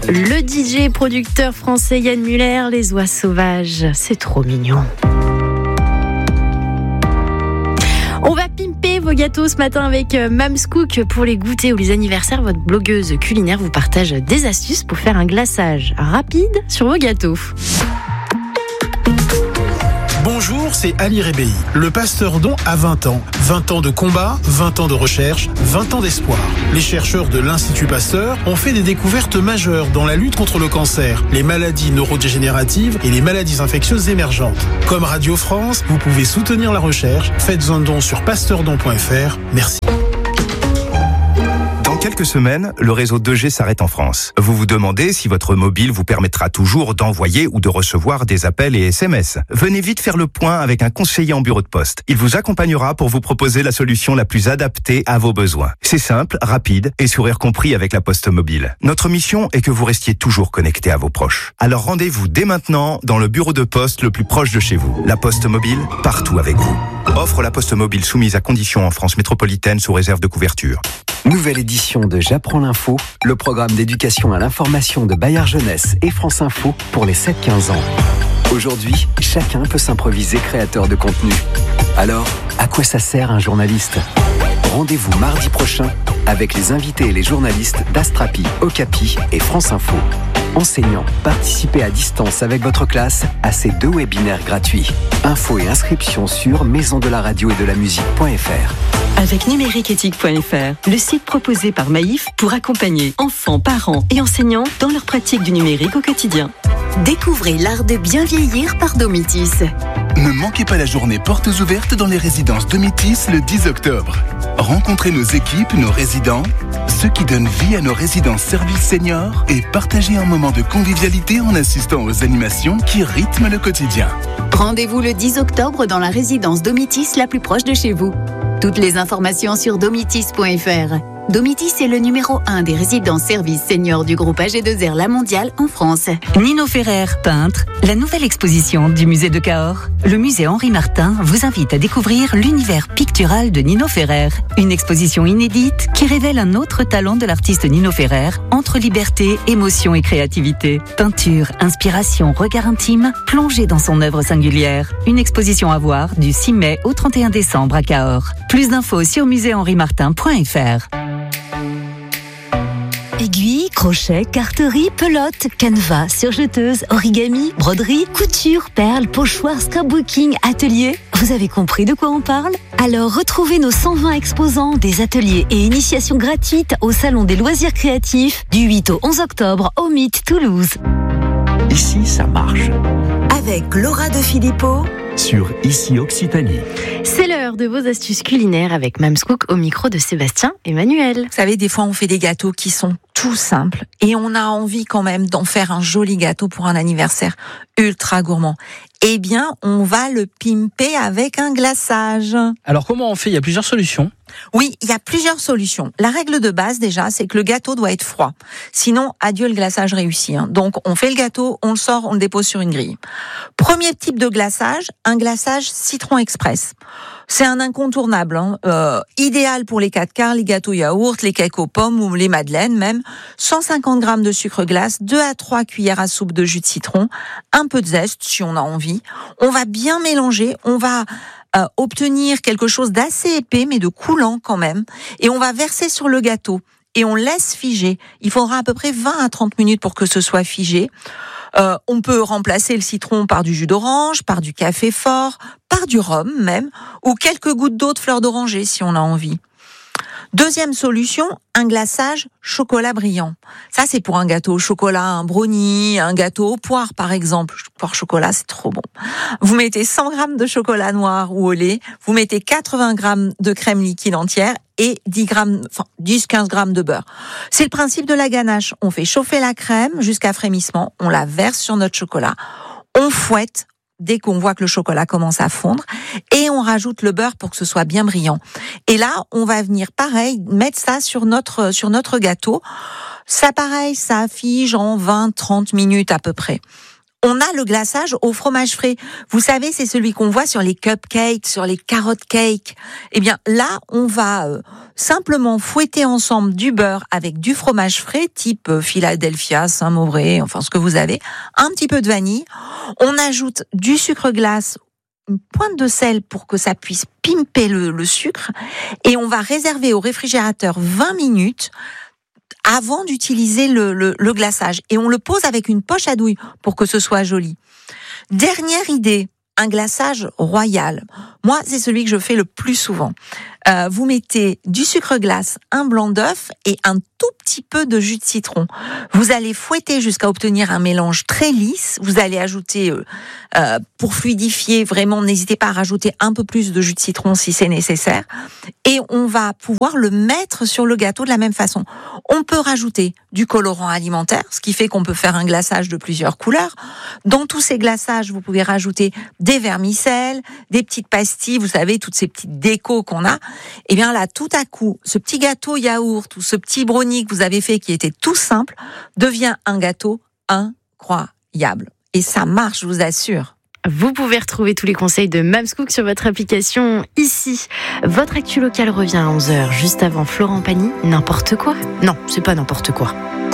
Le DJ producteur français Yann Muller, Les Oies Sauvages, c'est trop mignon. On va pimper vos gâteaux ce matin avec Mams Cook pour les goûters ou les anniversaires. Votre blogueuse culinaire vous partage des astuces pour faire un glaçage rapide sur vos gâteaux. Bonjour, c'est Ali Rebéi. Le Pasteur Don a 20 ans. 20 ans de combat, 20 ans de recherche, 20 ans d'espoir. Les chercheurs de l'Institut Pasteur ont fait des découvertes majeures dans la lutte contre le cancer, les maladies neurodégénératives et les maladies infectieuses émergentes. Comme Radio France, vous pouvez soutenir la recherche. Faites un don sur pasteurdon.fr. Merci. Dans quelques semaines, le réseau 2G s'arrête en France. Vous vous demandez si votre mobile vous permettra toujours d'envoyer ou de recevoir des appels et SMS. Venez vite faire le point avec un conseiller en bureau de poste. Il vous accompagnera pour vous proposer la solution la plus adaptée à vos besoins. C'est simple, rapide et sourire compris avec la Poste Mobile. Notre mission est que vous restiez toujours connecté à vos proches. Alors rendez-vous dès maintenant dans le bureau de poste le plus proche de chez vous. La Poste Mobile, partout avec vous. Offre la Poste Mobile soumise à conditions en France métropolitaine sous réserve de couverture. Nouvelle édition de J'apprends l'info, le programme d'éducation à l'information de Bayard Jeunesse et France Info pour les 7-15 ans. Aujourd'hui, chacun peut s'improviser créateur de contenu. Alors, à quoi ça sert un journaliste ? Rendez-vous mardi prochain avec les invités et les journalistes d'Astrapi, Okapi et France Info. Enseignants, participez à distance avec votre classe à ces 2 webinaires gratuits. Infos et inscriptions sur maisondelaradio-et-de-la-musique.fr. Avec numériqueéthique.fr, le site proposé par Maïf pour accompagner enfants, parents et enseignants dans leur pratique du numérique au quotidien. Découvrez l'art de bien vieillir par Domitis. Ne manquez pas la journée portes ouvertes dans les résidences Domitis le 10 octobre. Rencontrez nos équipes, nos résidents, ceux qui donnent vie à nos résidences services seniors et partagez un moment de convivialité en assistant aux animations qui rythment le quotidien. Rendez-vous le 10 octobre dans la résidence Domitis la plus proche de chez vous. Toutes les informations sur domitis.fr. Domitis est le numéro 1 des résidences services seniors du groupe AG2R La Mondiale en France. Nino Ferrer, peintre, la nouvelle exposition du musée de Cahors. Le musée Henri Martin vous invite à découvrir l'univers pictural de Nino Ferrer. Une exposition inédite qui révèle un autre talent de l'artiste Nino Ferrer entre liberté, émotion et créativité. Peinture, inspiration, regard intime, plongé dans son œuvre singulière. Une exposition à voir du 6 mai au 31 décembre à Cahors. Plus d'infos sur muséhenrimartin.fr. Aiguilles, crochets, carterie, pelote, canevas, surjeteuse, origami, broderie, couture, perles, pochoirs, scrapbooking, atelier. Vous avez compris de quoi on parle ? Alors retrouvez nos 120 exposants, des ateliers et initiations gratuites au Salon des loisirs créatifs du 8 au 11 octobre au Mythe Toulouse. Ici, ça marche. Avec Laura de Philippot sur Ici Occitanie. C'est l'heure de vos astuces culinaires avec Mams Cook au micro de Sébastien Emmanuel. Vous savez, des fois on fait des gâteaux qui sont tout simples et on a envie quand même d'en faire un joli gâteau pour un anniversaire ultra gourmand. Eh bien, on va le pimper avec un glaçage. Alors comment on fait ? Il y a plusieurs solutions. Oui, il y a plusieurs solutions. La règle de base déjà, c'est que le gâteau doit être froid. Sinon, adieu le glaçage réussi. Donc, on fait le gâteau, on le sort, on le dépose sur une grille. Premier type de glaçage, un glaçage citron express. C'est un incontournable, idéal pour les 4 quarts, les gâteaux yaourt, les cakes aux pommes ou les madeleines même. 150 grammes de sucre glace, 2 à 3 cuillères à soupe de jus de citron, un peu de zeste si on a envie. On va bien mélanger, on va obtenir quelque chose d'assez épais mais de coulant quand même, et on va verser sur le gâteau et on laisse figer. Il faudra à peu près 20 à 30 minutes pour que ce soit figé. On peut remplacer le citron par du jus d'orange, par du café fort, par du rhum même, ou quelques gouttes d'eau de fleur d'oranger si on a envie. Deuxième solution, un glaçage chocolat brillant. Ça, c'est pour un gâteau au chocolat, un brownie, un gâteau aux poires, par exemple. Poire chocolat, c'est trop bon. Vous mettez 100 grammes de chocolat noir ou au lait, vous mettez 80 grammes de crème liquide entière et 10-15 grammes de beurre. C'est le principe de la ganache. On fait chauffer la crème jusqu'à frémissement, on la verse sur notre chocolat, on fouette dès qu'on voit que le chocolat commence à fondre, et on rajoute le beurre pour que ce soit bien brillant. Et là, on va venir, pareil, mettre ça sur notre gâteau. Ça, pareil, ça fige en 20-30 minutes à peu près. On a le glaçage au fromage frais. Vous savez, c'est celui qu'on voit sur les cupcakes, sur les carrot cakes. Eh bien, là, on va simplement fouetter ensemble du beurre avec du fromage frais, type Philadelphia, Saint-Mauvrais, enfin ce que vous avez, un petit peu de vanille. On ajoute du sucre glace, une pointe de sel pour que ça puisse pimper le sucre, et on va réserver au réfrigérateur 20 minutes avant d'utiliser le glaçage. Et on le pose avec une poche à douille pour que ce soit joli. Dernière idée, un glaçage royal. Moi, c'est celui que je fais le plus souvent. Vous mettez du sucre glace, un blanc d'œuf et un tout petit peu de jus de citron. Vous allez fouetter jusqu'à obtenir un mélange très lisse. Vous allez ajouter, pour fluidifier, vraiment, n'hésitez pas à rajouter un peu plus de jus de citron si c'est nécessaire. Et on va pouvoir le mettre sur le gâteau de la même façon. On peut rajouter du colorant alimentaire, ce qui fait qu'on peut faire un glaçage de plusieurs couleurs. Dans tous ces glaçages, vous pouvez rajouter des vermicelles, des petites pastilles, vous savez, toutes ces petites décos qu'on a. Et bien là, tout à coup, ce petit gâteau yaourt ou ce petit brownie que vous avez fait qui était tout simple devient un gâteau incroyable. Et ça marche, je vous assure. Vous pouvez retrouver tous les conseils de Mams Cook sur votre application ici. Votre actu locale revient à 11h, juste avant Florent Pagny. N'importe quoi ? Non, c'est pas n'importe quoi.